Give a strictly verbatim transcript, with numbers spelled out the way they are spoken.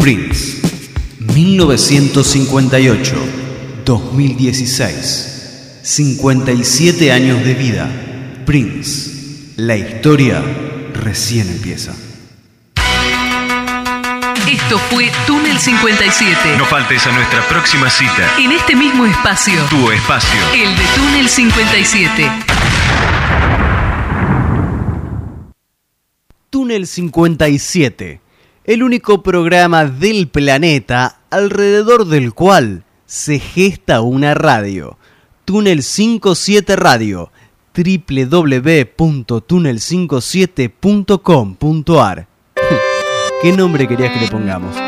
Prince, mil novecientos cincuenta y ocho a dos mil dieciséis, cincuenta y siete años de vida. Prince, la historia recién empieza. Esto fue Túnel cincuenta y siete. No faltes a nuestra próxima cita. En este mismo espacio. Tu espacio. El de Túnel cincuenta y siete. Túnel cincuenta y siete. El único programa del planeta alrededor del cual se gesta una radio. Túnel cincuenta y siete Radio. doble u doble u doble u punto túnel cincuenta y siete punto com punto a r. ¿Qué nombre querías que le pongamos?